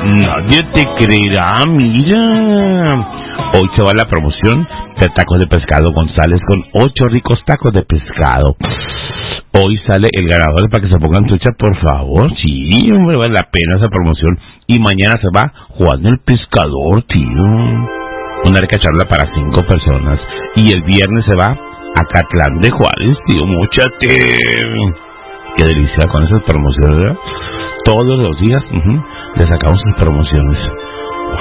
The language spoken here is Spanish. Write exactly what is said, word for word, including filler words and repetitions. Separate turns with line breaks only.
Nadie te creerá, mira. Hoy se va la promoción de tacos de pescado González con ocho ricos tacos de pescado. Hoy sale el ganador para que se pongan trucha, por favor. Sí, hombre, vale la pena esa promoción. Y mañana se va Juan el Pescador, tío. Una rica charla para cinco personas. Y el viernes se va a Catlán de Juárez, tío. Móchate. Qué delicia con esas promociones, ¿verdad? Todos los días uh-huh, le sacamos sus promociones.